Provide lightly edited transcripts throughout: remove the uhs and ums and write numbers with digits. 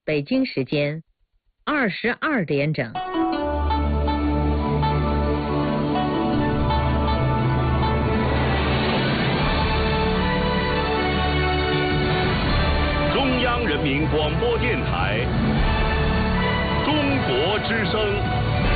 北京时间22点整。 中央人民广播电台中国之声。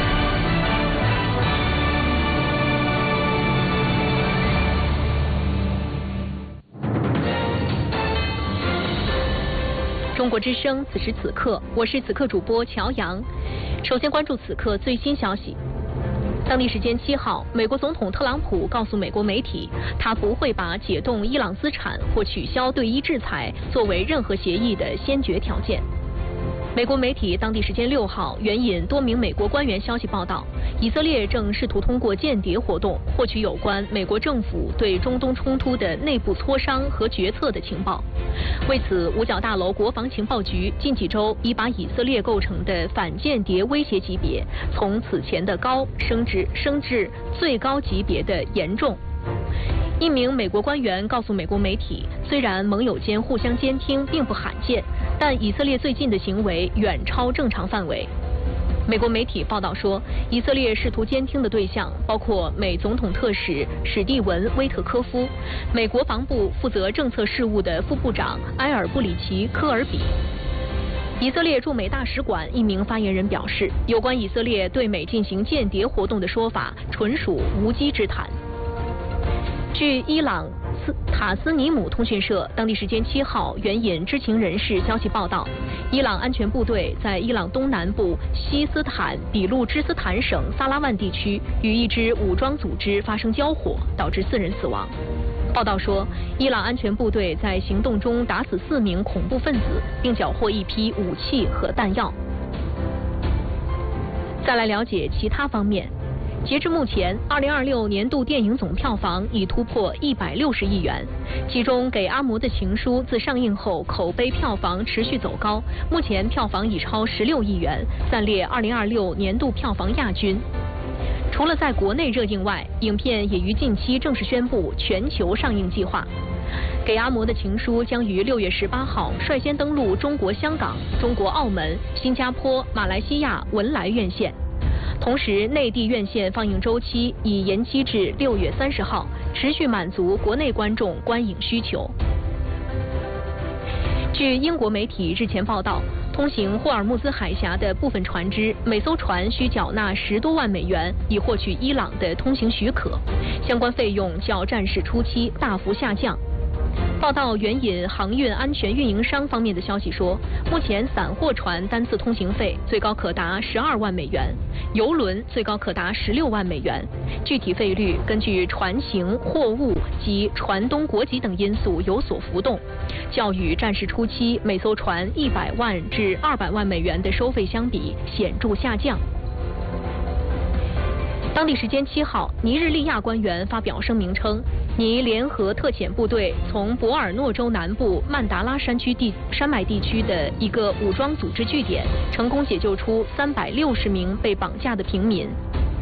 中国之声，此时此刻，我是此刻主播乔阳。首先关注此刻最新消息。当地时间7号，美国总统特朗普告诉美国媒体，他不会把解冻伊朗资产或取消对伊制裁作为任何协议的先决条件。美国媒体当地时间6号援引多名美国官员消息报道，以色列正试图通过间谍活动获取有关美国政府对中东冲突的内部磋商和决策的情报。为此，五角大楼国防情报局近几周已把以色列构成的反间谍威胁级别从此前的高升至最高级别的严重。一名美国官员告诉美国媒体，虽然盟友间互相监听并不罕见，但以色列最近的行为远超正常范围。美国媒体报道说，以色列试图监听的对象包括美总统特使史蒂文·威特科夫、美国防部负责政策事务的副部长埃尔布里奇·科尔比。以色列驻美大使馆一名发言人表示，有关以色列对美进行间谍活动的说法纯属无稽之谈。据伊朗塔斯尼姆通讯社当地时间7号援引知情人士消息报道，伊朗安全部队在伊朗东南部西斯坦比路支斯坦省萨拉万地区与一支武装组织发生交火，导致4人死亡。报道说，伊朗安全部队在行动中打死4名恐怖分子，并缴获一批武器和弹药。再来了解其他方面。截至目前，2026年度电影总票房已突破160亿元，其中《给阿嬷的情书》自上映后口碑票房持续走高，目前票房已超16亿元，暂列2026年度票房亚军。除了在国内热映外，影片也于近期正式宣布全球上映计划。《给阿嬷的情书》将于6月18号率先登陆中国香港、中国澳门、新加坡、马来西亚、文莱院线。同时，内地院线放映周期已延期至6月30号，持续满足国内观众观影需求。据英国媒体日前报道，通行霍尔木兹海峡的部分船只，每艘船需缴纳10多万美元，以获取伊朗的通行许可，相关费用较战事初期大幅下降。报道援引航运安全运营商方面的消息说，目前散货船单次通行费最高可达12万美元，邮轮最高可达16万美元，具体费率根据船型、货物及船东国籍等因素有所浮动，较与战事初期每艘船100万至200万美元的收费相比显著下降。当地时间7号，尼日利亚官员发表声明称，尼联合特遣部队从博尔诺州南部曼达拉山脉地区的一个武装组织据点，成功解救出360名被绑架的平民。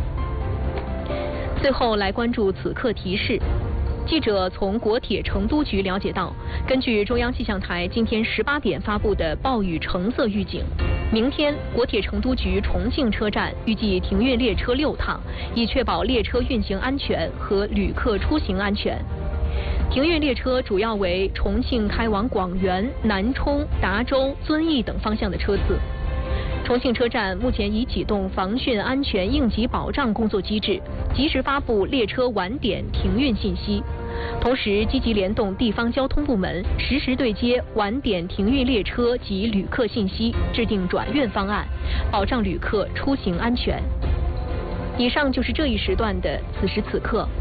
最后来关注此刻提示。记者从国铁成都局了解到，根据中央气象台今天18点发布的暴雨橙色预警，明天国铁成都局重庆车站预计停运列车6趟，以确保列车运行安全和旅客出行安全。停运列车主要为重庆开往广元、南充、达州、遵义等方向的车次。重庆车站目前已启动防汛安全应急保障工作机制，及时发布列车晚点停运信息，同时积极联动地方交通部门，实时对接晚点停运列车及旅客信息，制定转运方案，保障旅客出行安全。以上就是这一时段的此时此刻。